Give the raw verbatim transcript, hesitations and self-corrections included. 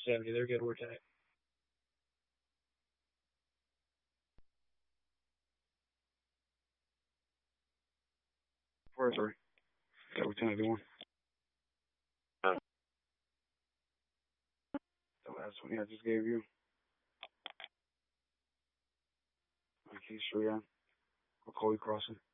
seventy. They're good. We're tight. Four three. Yeah, we're ten eighty-one. The last one I just gave you. Okay, sure, yeah. I'll call you crossing.